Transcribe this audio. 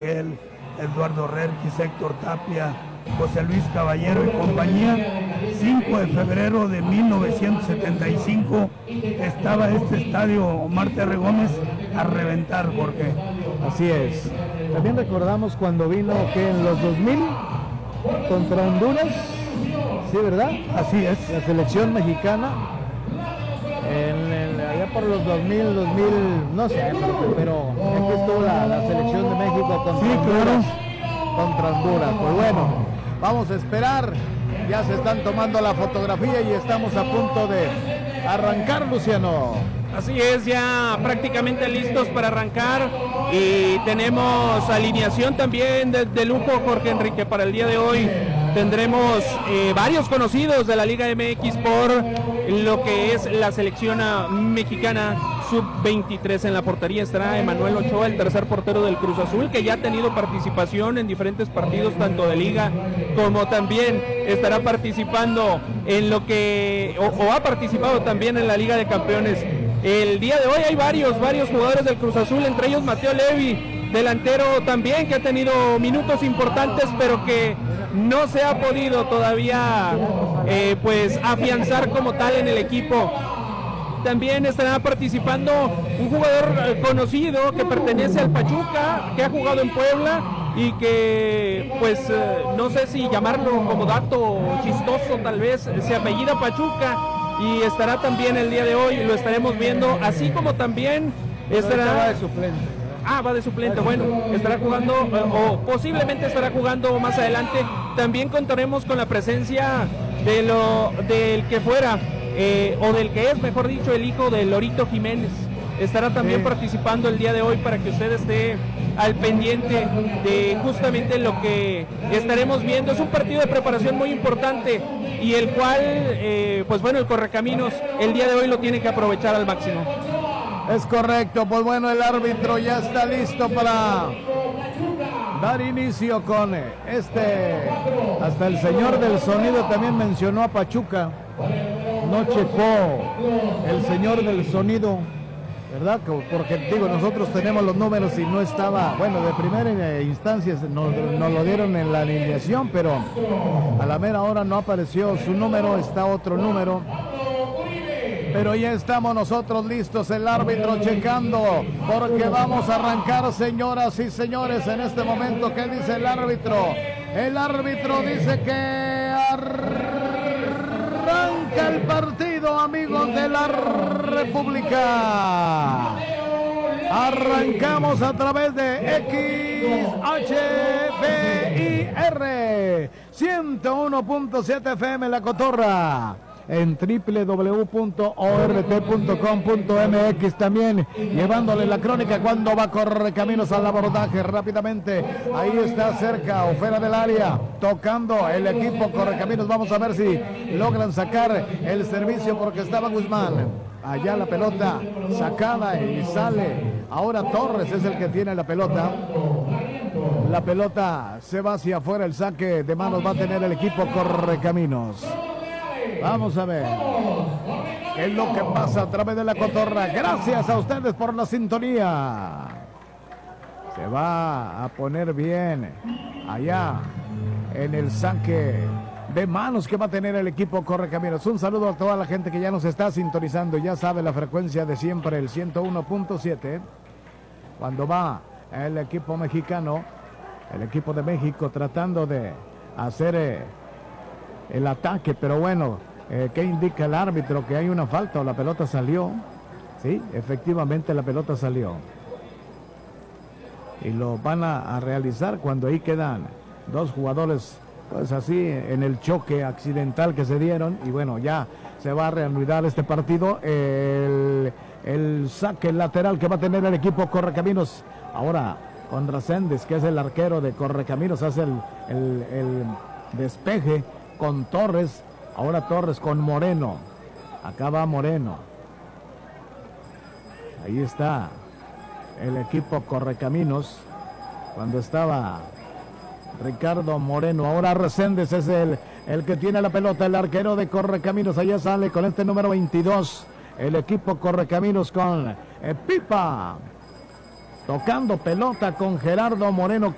Eduardo Rerquis, Héctor Tapia, José Luis Caballero y compañía. 5 de febrero de 1975 estaba este estadio Omar Terry Gómez a reventar, Jorge. Así es. También recordamos cuando vino que en los 2000 contra Honduras, sí, ¿verdad? Así es. La selección mexicana, allá por los 2000, no sé, pero aquí estuvo la selección de México contra, sí, Honduras, claro, contra Honduras. Pues bueno, vamos a esperar. Ya se están tomando la fotografía y estamos a punto de arrancar, Luciano. Así es, ya prácticamente listos para arrancar y tenemos alineación también de lujo, Jorge Enrique, para el día de hoy. Tendremos varios conocidos de la Liga MX por lo que es la selección mexicana sub-23. En la portería estará Emanuel Ochoa, el tercer portero del Cruz Azul, que ya ha tenido participación en diferentes partidos, tanto de Liga como también estará participando en lo que, o ha participado también en la Liga de Campeones. El día de hoy hay varios jugadores del Cruz Azul, entre ellos Mateo Levi, delantero también que ha tenido minutos importantes, pero que no se ha podido todavía pues afianzar como tal en el equipo. También estará participando un jugador conocido que pertenece al Pachuca, que ha jugado en Puebla y que pues no sé si llamarlo como dato chistoso, tal vez se apellida Pachuca y estará también el día de hoy, lo estaremos viendo, así como también estará... Va de suplente. Va de suplente, bueno, estará jugando o posiblemente estará jugando más adelante. También contaremos con la presencia del que fuera, o del que es, mejor dicho, el hijo de Lorito Jiménez. Estará también participando el día de hoy para que usted esté al pendiente de justamente lo que estaremos viendo. Es un partido de preparación muy importante y el cual, pues bueno, el Correcaminos el día de hoy lo tiene que aprovechar al máximo. Es correcto, pues bueno, el árbitro ya está listo para dar inicio con hasta el señor del sonido también mencionó a Pachuca, no checó el señor del sonido, ¿verdad? Porque digo, nosotros tenemos los números y no estaba, bueno, de primera instancia nos lo dieron en la alineación, pero a la mera hora no apareció su número, está otro número. Pero ya estamos nosotros listos, el árbitro checando, porque vamos a arrancar, señoras y señores, en este momento. ¿Qué dice el árbitro? El árbitro dice que arranca el partido, amigos de la República. Arrancamos a través de XHBIR 101.7 FM La Cotorra, en www.ort.com.mx, también llevándole la crónica cuando va Correcaminos al abordaje rápidamente. Ahí está cerca o fuera del área, tocando el equipo Correcaminos. Vamos a ver si logran sacar el servicio, porque estaba Guzmán. Allá la pelota sacada y sale. Ahora Torres es el que tiene la pelota. La pelota se va hacia afuera, el saque de manos va a tener el equipo Correcaminos. Vamos a ver qué es lo que pasa a través de La Cotorra. Gracias a ustedes por la sintonía. Se va a poner bien allá en el saque de manos que va a tener el equipo Correcaminos. Un saludo a toda la gente que ya nos está sintonizando. Ya sabe la frecuencia de siempre, el 101.7. Cuando va el equipo mexicano, el equipo de México tratando de hacer el ataque, pero bueno, ¿qué indica el árbitro? Que hay una falta o la pelota salió. Sí, efectivamente la pelota salió. Y lo van a realizar cuando ahí quedan dos jugadores, pues así, en el choque accidental que se dieron. Y bueno, ya se va a reanudar este partido. El saque lateral que va a tener el equipo Correcaminos. Ahora con Reséndez, que es el arquero de Correcaminos, hace el despeje con Torres. Ahora Torres con Moreno. Acá va Moreno. Ahí está el equipo Correcaminos. Cuando estaba Ricardo Moreno. Ahora Reséndez es el que tiene la pelota, el arquero de Correcaminos. Allá sale con este número 22. El equipo Correcaminos con Pipa. Tocando pelota con Gerardo Moreno.